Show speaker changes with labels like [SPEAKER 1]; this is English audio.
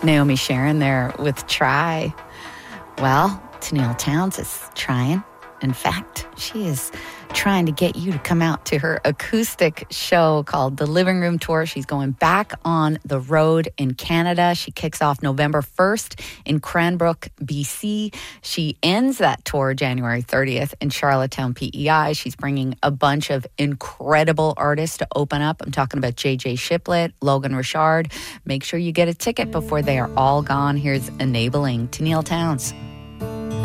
[SPEAKER 1] Naomi Sharon there with Try. Well, Tenille Townes is trying. In fact, she is trying to get you to come out to her acoustic show called The Living Room Tour. She's going back on the road in Canada. She kicks off November 1st in Cranbrook, BC. She ends that tour January 30th in Charlottetown, PEI. She's bringing a bunch of incredible artists to open up. I'm talking about JJ Shiplett, Logan Richard. Make sure you get a ticket before they are all gone. Here's Enabling, Tenille Townes.